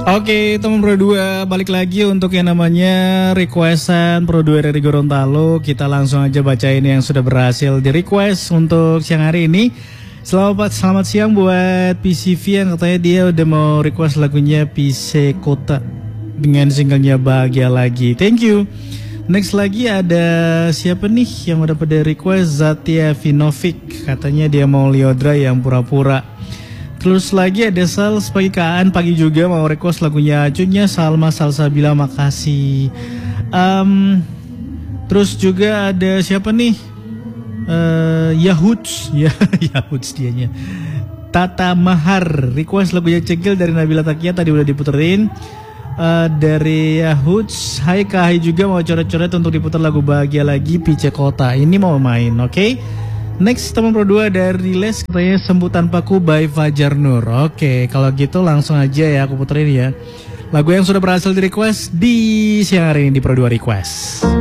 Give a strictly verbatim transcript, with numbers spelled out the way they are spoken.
Oke, teman Pro dua, balik lagi untuk yang namanya requestan Pro dua dari Gorontalo. Kita langsung aja bacain yang sudah berhasil di request untuk siang hari ini. Selamat selamat siang buat P C V yang katanya dia udah mau request lagunya Pise Kota dengan singlenya Bahagia Lagi. Thank you. Next lagi ada siapa nih yang udah pada request? Zatia Vinovic, katanya dia mau Liodra yang pura-pura. Terus lagi ada Sal pagi Kaan pagi juga mau request lagunya Acunya Salma Salsabila, makasih. Um, terus juga ada siapa nih? Uh, Yahuds, ya Yahuds dianya. Tata Mahar request lagunya Cegil dari Nabila Takia, tadi udah diputerin. Uh, dari Yahuds, hai Kak, hai juga mau coret-coret untuk diputar lagu Bahagia Lagi Pice Kota. Ini mau main, oke? Okay? Next teman Pro dua dari Les katanya Sembuh Tanpaku by Fajar Nur. Oke, kalau gitu langsung aja ya aku puterin ya lagu yang sudah berhasil di request di siang hari ini di Pro dua Request.